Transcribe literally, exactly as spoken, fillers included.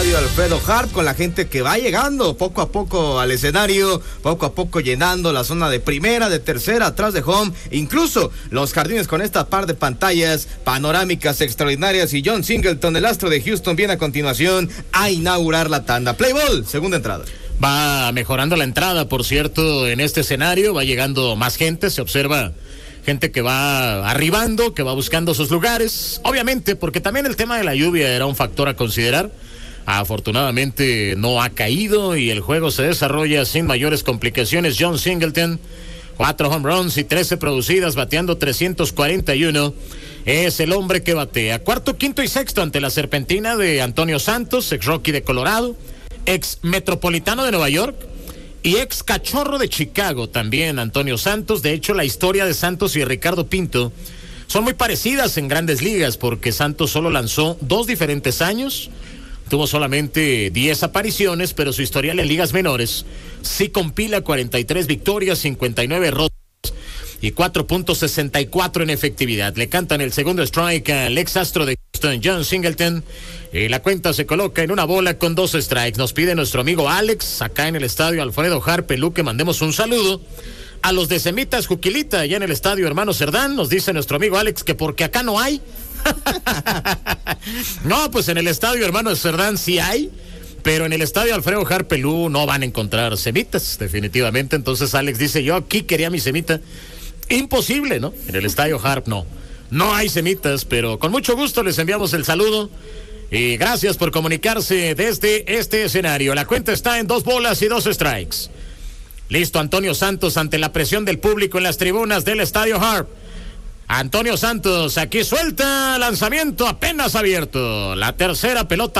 estadio Alfredo Harp, con la gente que va llegando poco a poco al escenario, poco a poco llenando la zona de primera, de tercera, atrás de home, incluso los jardines con esta par de pantallas panorámicas extraordinarias, y John Singleton, el astro de Houston, viene a continuación a inaugurar la tanda. Play ball, segunda entrada. Va mejorando la entrada, por cierto, en este escenario, va llegando más gente, se observa gente que va arribando, que va buscando sus lugares, obviamente, porque también el tema de la lluvia era un factor a considerar. Afortunadamente no ha caído y el juego se desarrolla sin mayores complicaciones. John Singleton, cuatro home runs y trece producidas, bateando trescientos cuarenta y uno, es el hombre que batea. Cuarto, quinto y sexto ante la serpentina de Antonio Santos, ex Rocky de Colorado, ex Metropolitano de Nueva York y ex Cachorro de Chicago también, Antonio Santos. De hecho, la historia de Santos y Ricardo Pinto son muy parecidas en Grandes Ligas, porque Santos solo lanzó dos diferentes años, tuvo solamente diez apariciones, pero su historial en ligas menores sí compila cuarenta y tres victorias, cincuenta y nueve derrotas y cuatro punto sesenta y cuatro en efectividad. Le cantan el segundo strike al ex astro de Houston, John Singleton, y la cuenta se coloca en una bola con dos strikes. Nos pide nuestro amigo Alex, acá en el estadio Alfredo Harp Pelú, que mandemos un saludo a los de Semitas Juquilita, allá en el estadio Hermano Cerdán. Nos dice nuestro amigo Alex que porque acá no hay. No, pues en el estadio Hermano Cerdán sí hay, pero en el estadio Alfredo Harp Pelú no van a encontrar semitas, definitivamente. Entonces Alex dice, yo aquí quería mi semita. Imposible, ¿no? En el estadio Harp no. No hay semitas, pero con mucho gusto les enviamos el saludo. Y gracias por comunicarse desde este escenario. La cuenta está en dos bolas y dos strikes. Listo Antonio Santos ante la presión del público en las tribunas del estadio Harp. Antonio Santos aquí suelta, lanzamiento apenas abierto. La tercera pelota